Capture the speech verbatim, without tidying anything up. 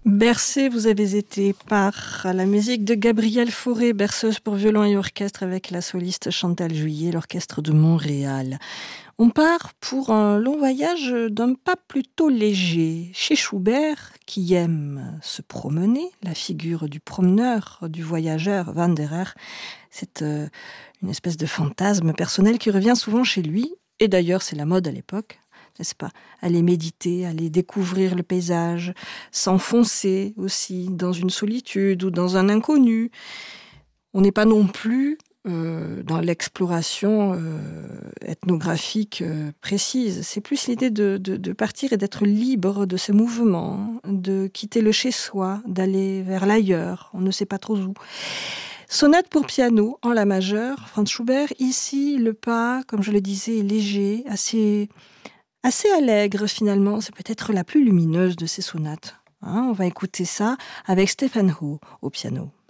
Bercé, vous avez été par la musique de Gabrielle Fauré, berceuse pour violon et orchestre avec la soliste Chantal Juillet, l'orchestre de Montréal. On part pour un long voyage d'un pas plutôt léger. Chez Schubert, qui aime se promener, la figure du promeneur, du voyageur, Wanderer, c'est euh, une espèce de fantasme personnel qui revient souvent chez lui. Et d'ailleurs, c'est la mode à l'époque. N'est-ce pas? Aller méditer, aller découvrir le paysage, s'enfoncer aussi dans une solitude ou dans un inconnu. On n'est pas non plus euh, dans l'exploration euh, ethnographique euh, précise. C'est plus l'idée de, de, de partir et d'être libre de ses mouvements, de quitter le chez-soi, d'aller vers l'ailleurs, on ne sait pas trop où. Sonate pour piano en la majeure, Franz Schubert. Ici, le pas, comme je le disais, est léger, assez... assez allègre finalement, c'est peut-être la plus lumineuse de ces sonates. Hein, on va écouter ça avec Stephen Howe au piano.